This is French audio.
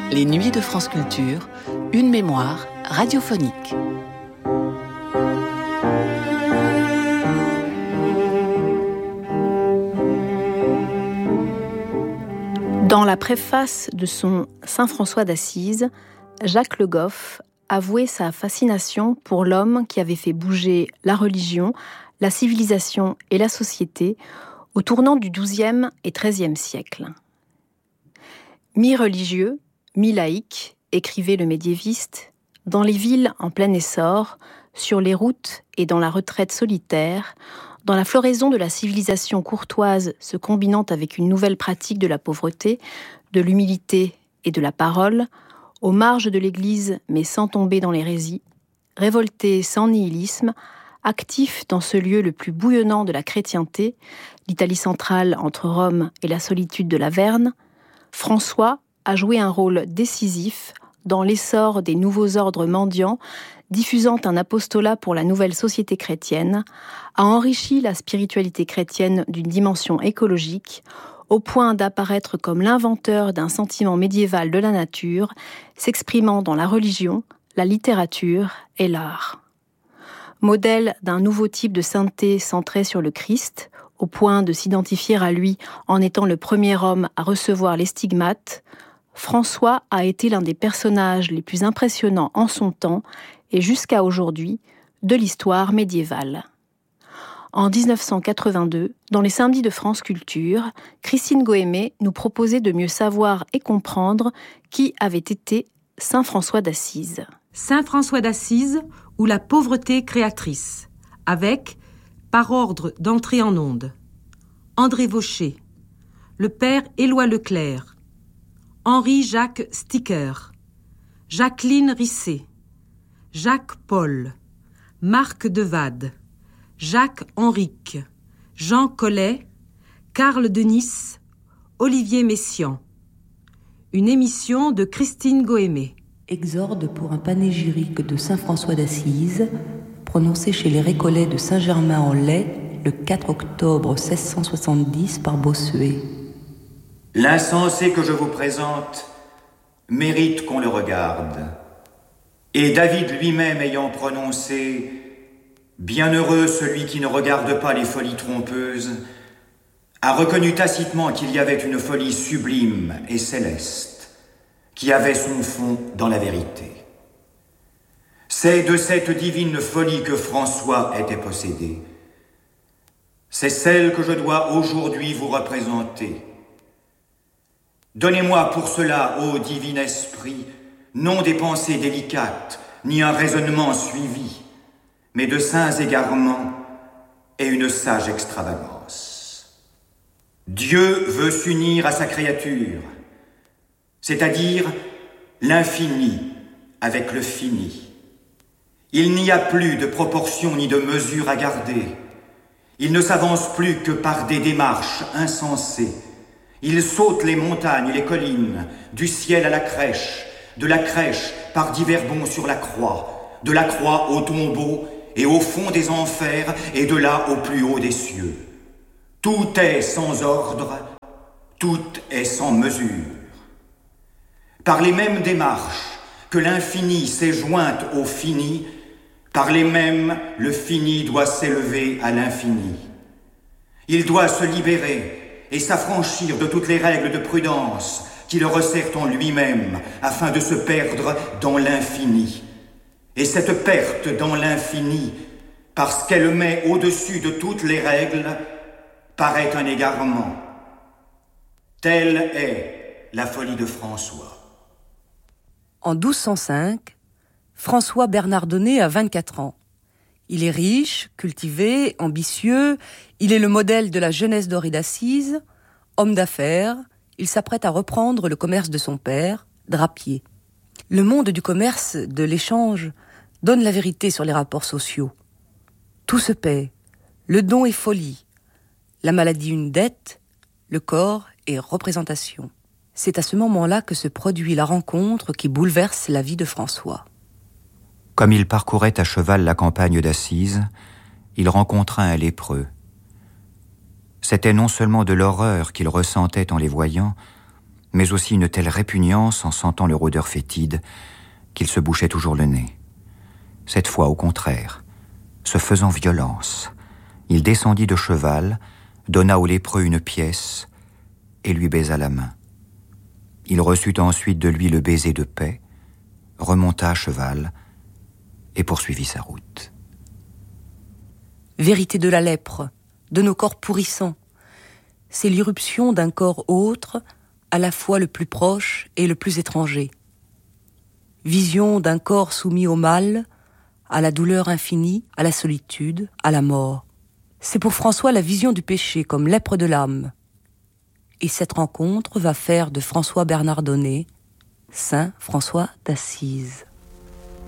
Les Nuits de France Culture, une mémoire radiophonique. Dans la préface de son Saint François d'Assise, Jacques Le Goff avouait sa fascination pour l'homme qui avait fait bouger la religion, la civilisation et la société au tournant du XIIe et XIIIe siècle. Mi-religieux, mi-laïque, écrivait le médiéviste, dans les villes en plein essor, sur les routes et dans la retraite solitaire, dans la floraison de la civilisation courtoise se combinant avec une nouvelle pratique de la pauvreté, de l'humilité et de la parole, aux marges de l'Église mais sans tomber dans l'hérésie, révolté sans nihilisme, actif dans ce lieu le plus bouillonnant de la chrétienté, l'Italie centrale entre Rome et la solitude de l'Averne, François a joué un rôle décisif dans l'essor des nouveaux ordres mendiants, diffusant un apostolat pour la nouvelle société chrétienne, a enrichi la spiritualité chrétienne d'une dimension écologique, au point d'apparaître comme l'inventeur d'un sentiment médiéval de la nature, s'exprimant dans la religion, la littérature et l'art. Modèle d'un nouveau type de sainteté centré sur le Christ, au point de s'identifier à lui en étant le premier homme à recevoir les stigmates, François a été l'un des personnages les plus impressionnants en son temps et jusqu'à aujourd'hui de l'histoire médiévale. En 1982, dans les Samedis de France Culture, Christine Goémé nous proposait de mieux savoir et comprendre qui avait été Saint François d'Assise. Saint François d'Assise ou la pauvreté créatrice, avec, par ordre d'entrée en onde, André Vaucher, le père Éloi Leclerc, Henri-Jacques Sticker, Jacqueline Risset, Jacques Paul, Marc Devade, Jacques Henrique, Jean Collet, Karl Denis, Olivier Messiaen. Une émission de Christine Goémé. Exorde pour un panégyrique de Saint François d'Assise, prononcé chez les Récollets de Saint-Germain-en-Laye le 4 octobre 1670 par Bossuet. L'insensé que je vous présente mérite qu'on le regarde. Et David lui-même ayant prononcé « Bienheureux celui qui ne regarde pas les folies trompeuses », a reconnu tacitement qu'il y avait une folie sublime et céleste, qui avait son fond dans la vérité. C'est de cette divine folie que François était possédé. C'est celle que je dois aujourd'hui vous représenter. Donnez-moi pour cela, ô divin esprit, non des pensées délicates, ni un raisonnement suivi, mais de saints égarements et une sage extravagance. Dieu veut s'unir à sa créature, c'est-à-dire l'infini avec le fini. Il n'y a plus de proportion ni de mesure à garder. Il ne s'avance plus que par des démarches insensées. Il saute les montagnes et les collines, du ciel à la crèche, de la crèche par divers bonds sur la croix, de la croix au tombeau et au fond des enfers et de là au plus haut des cieux. Tout est sans ordre, tout est sans mesure. Par les mêmes démarches que l'infini s'est jointe au fini, par les mêmes, le fini doit s'élever à l'infini. Il doit se libérer et s'affranchir de toutes les règles de prudence qui le resserrent en lui-même afin de se perdre dans l'infini. Et cette perte dans l'infini, parce qu'elle met au-dessus de toutes les règles, paraît un égarement. Telle est la folie de François. En 1205, François Bernardonnet a 24 ans. Il est riche, cultivé, ambitieux, il est le modèle de la jeunesse dorée d'Assise. Homme d'affaires, il s'apprête à reprendre le commerce de son père, drapier. Le monde du commerce, de l'échange, donne la vérité sur les rapports sociaux. Tout se paie, le don est folie, la maladie une dette, le corps est représentation. C'est à ce moment-là que se produit la rencontre qui bouleverse la vie de François. Comme il parcourait à cheval la campagne d'Assise, il rencontra un lépreux. C'était non seulement de l'horreur qu'il ressentait en les voyant, mais aussi une telle répugnance en sentant leur odeur fétide qu'il se bouchait toujours le nez. Cette fois, au contraire, se faisant violence, il descendit de cheval, donna au lépreux une pièce et lui baisa la main. Il reçut ensuite de lui le baiser de paix, remonta à cheval et poursuivit sa route. Vérité de la lèpre, de nos corps pourrissants, c'est l'irruption d'un corps autre, à la fois le plus proche et le plus étranger. Vision d'un corps soumis au mal, à la douleur infinie, à la solitude, à la mort. C'est pour François la vision du péché comme lèpre de l'âme. Et cette rencontre va faire de François Bernardonnet Saint François d'Assise.